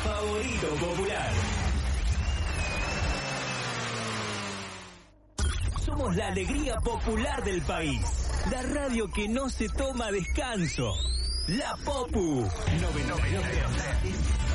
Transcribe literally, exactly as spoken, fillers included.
favorito popular. Somos la alegría popular del país. La radio que no se toma descanso. La Popu noventa y dos.